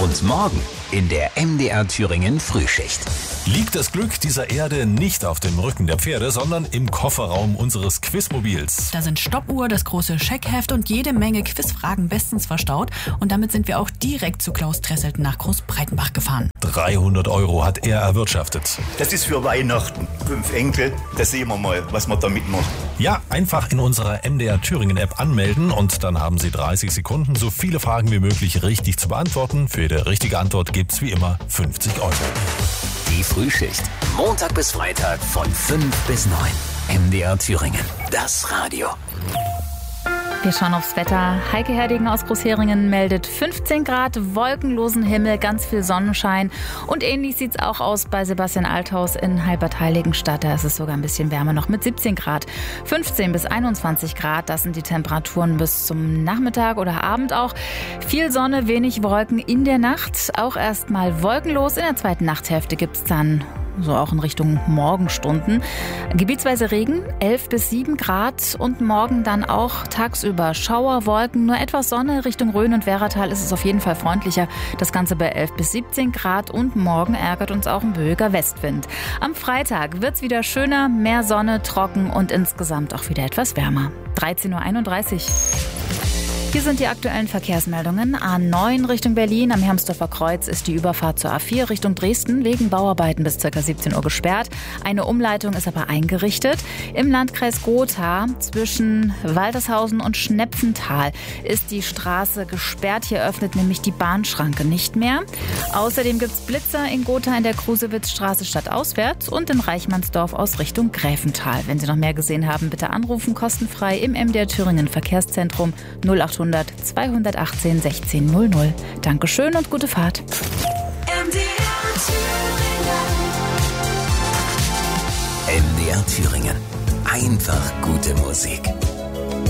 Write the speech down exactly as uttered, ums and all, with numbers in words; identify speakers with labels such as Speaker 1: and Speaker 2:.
Speaker 1: Und morgen in der M D R Thüringen Frühschicht.
Speaker 2: Liegt das Glück dieser Erde nicht auf dem Rücken der Pferde, sondern im Kofferraum unseres Quizmobils.
Speaker 3: Da sind Stoppuhr, das große Scheckheft und jede Menge Quizfragen bestens verstaut. Und damit sind wir auch direkt zu Klaus Tresselten nach Großbreitenbach gefahren.
Speaker 2: dreihundert Euro hat er erwirtschaftet.
Speaker 4: Das ist für Weihnachten. Fünf Enkel, da sehen wir mal, was wir damit machen.
Speaker 2: Ja, einfach in unserer M D R Thüringen App anmelden und dann haben Sie dreißig Sekunden, so viele Fragen wie möglich richtig zu beantworten. Für jede richtige Antwort gibt's wie immer fünfzig Euro.
Speaker 1: Die Frühschicht. Montag bis Freitag von fünf bis neun. M D R Thüringen. Das Radio.
Speaker 5: Wir schauen aufs Wetter. Heike Herdigen aus Großheringen meldet fünfzehn Grad, wolkenlosen Himmel, ganz viel Sonnenschein. Und ähnlich sieht's auch aus bei Sebastian Althaus in Halbert-Heiligenstadt. Da ist es sogar ein bisschen wärmer noch mit siebzehn Grad. fünfzehn bis einundzwanzig Grad, das sind die Temperaturen bis zum Nachmittag oder Abend auch. Viel Sonne, wenig Wolken in der Nacht. Auch erstmal wolkenlos. In der zweiten Nachthälfte gibt's dann so auch in Richtung Morgenstunden. Gebietsweise Regen, elf bis sieben Grad und morgen dann auch tagsüber Schauer, Wolken, nur etwas Sonne. Richtung Rhön und Werratal ist es auf jeden Fall freundlicher. Das Ganze bei elf bis siebzehn Grad und morgen ärgert uns auch ein böiger Westwind. Am Freitag wird's wieder schöner, mehr Sonne, trocken und insgesamt auch wieder etwas wärmer. dreizehn Uhr einunddreißig. Hier sind die aktuellen Verkehrsmeldungen. A neun Richtung Berlin. Am Hermsdorfer Kreuz ist die Überfahrt zur A vier Richtung Dresden wegen Bauarbeiten bis ca. siebzehn Uhr gesperrt. Eine Umleitung ist aber eingerichtet. Im Landkreis Gotha zwischen Waltershausen und Schnepfenthal ist die Straße gesperrt. Hier öffnet nämlich die Bahnschranke nicht mehr. Außerdem gibt es Blitzer in Gotha in der Krusewitzstraße stadtauswärts und in Reichmannsdorf aus Richtung Gräfenthal. Wenn Sie noch mehr gesehen haben, bitte anrufen, kostenfrei im M D R Thüringen Verkehrszentrum null acht hundert zweihundertachtzehn sechzehn null null. Dankeschön und gute Fahrt.
Speaker 1: M D R Thüringen. Einfach gute Musik.